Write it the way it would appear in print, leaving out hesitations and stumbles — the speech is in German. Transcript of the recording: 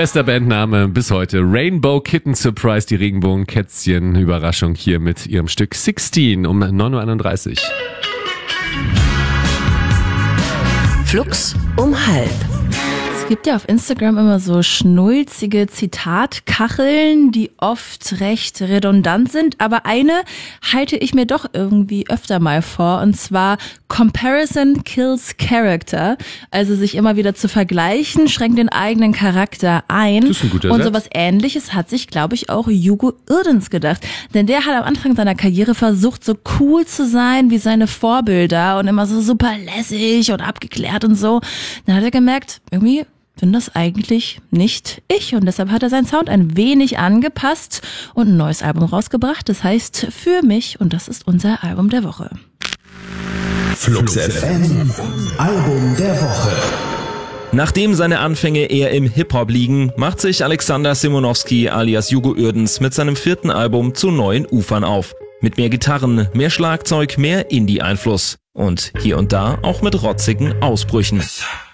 Bester Bandname bis heute. Rainbow Kitten Surprise, die Regenbogenkätzchen. Überraschung hier mit ihrem Stück 16 um 9.31 Uhr. Flux um 12:30. Es gibt ja auf Instagram immer so schnulzige Zitatkacheln, die oft recht redundant sind, aber eine halte ich mir doch irgendwie öfter mal vor, und zwar Comparison kills Character, also sich immer wieder zu vergleichen, schränkt den eigenen Charakter ein. Das ist ein guter und Satz. sowas Ähnliches hat sich, glaube ich, auch Hugo Irdens gedacht, denn der hat am Anfang seiner Karriere versucht, so cool zu sein wie seine Vorbilder und immer so super lässig und abgeklärt und so. Dann hat er gemerkt, irgendwie bin das eigentlich nicht ich, und deshalb hat er seinen Sound ein wenig angepasst und ein neues Album rausgebracht. Das heißt Für mich, und das ist unser Album der Woche. Flux FM Album der Woche. Nachdem seine Anfänge eher im Hip-Hop liegen, macht sich Alexander Simonowski alias Hugo Irdens mit seinem 4. Album zu neuen Ufern auf. Mit mehr Gitarren, mehr Schlagzeug, mehr Indie-Einfluss und hier und da auch mit rotzigen Ausbrüchen.